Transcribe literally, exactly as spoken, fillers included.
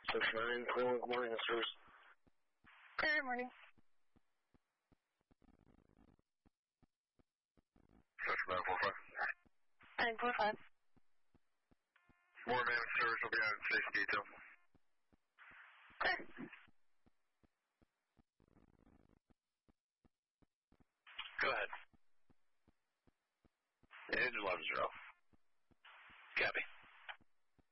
six nine, good morning, sirs. Good morning. Section nine four five. nine four five. More man service will be out in station detail. Okay. Go ahead. Engine eleven zero. Copy.